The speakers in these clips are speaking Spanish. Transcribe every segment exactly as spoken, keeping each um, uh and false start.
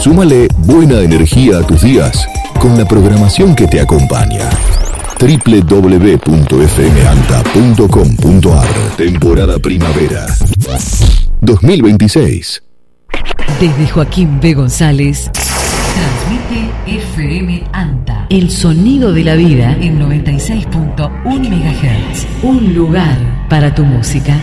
Súmale buena energía a tus días con la programación que te acompaña. doble u doble u doble u punto f m anta punto com punto a r. Temporada Primavera dos mil veintiséis. Desde Joaquín B. González, transmite F M Anta, el sonido de la vida en noventa y seis punto uno megahertz. Un lugar para tu música.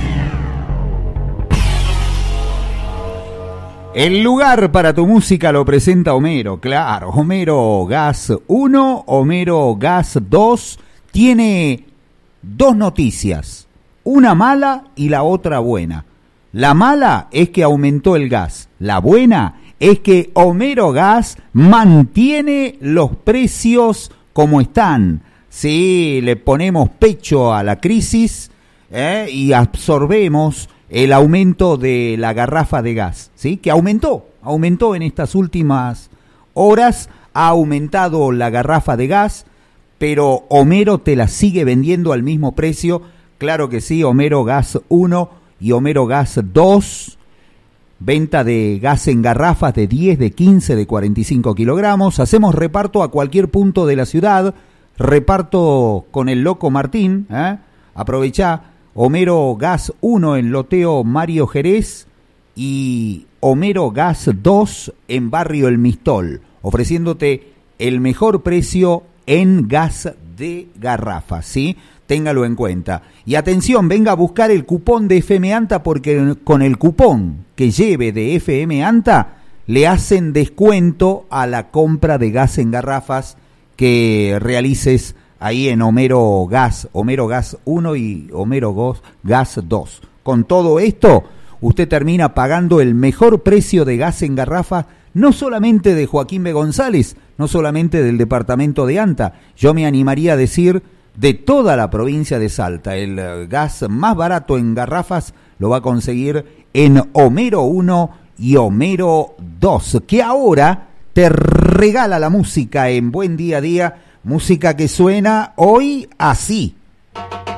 El lugar para tu música lo presenta Homero, claro. Homero Gas uno, Homero Gas dos. Tiene dos noticias, una mala y la otra buena. La mala es que aumentó el gas. La buena es que Homero Gas mantiene los precios como están. Sí, le ponemos pecho a la crisis ¿eh? y absorbemos el aumento de la garrafa de gas, ¿sí? Que aumentó, aumentó en estas últimas horas, ha aumentado la garrafa de gas, pero Homero te la sigue vendiendo al mismo precio. Claro que sí, Homero Gas uno y Homero Gas dos, venta de gas en garrafas de diez, de quince, de cuarenta y cinco kilogramos. Hacemos reparto a cualquier punto de la ciudad, reparto con el Loco Martín, ¿eh? Aprovechá. Homero Gas uno en Loteo Mario Jerez y Homero Gas dos en Barrio El Mistol, ofreciéndote el mejor precio en gas de garrafa, ¿sí? Téngalo en cuenta. Y atención, venga a buscar el cupón de F M Anta, porque con el cupón que lleve de F M Anta le hacen descuento a la compra de gas en garrafas que realices ahí en Homero Gas, Homero Gas uno y Homero Gas dos. Con todo esto, usted termina pagando el mejor precio de gas en garrafa, no solamente de Joaquín B. González, no solamente del departamento de Anta, yo me animaría a decir de toda la provincia de Salta. El gas más barato en garrafas lo va a conseguir en Homero uno y Homero dos, que ahora te regala la música en Buen Día a Día. Música que suena hoy así.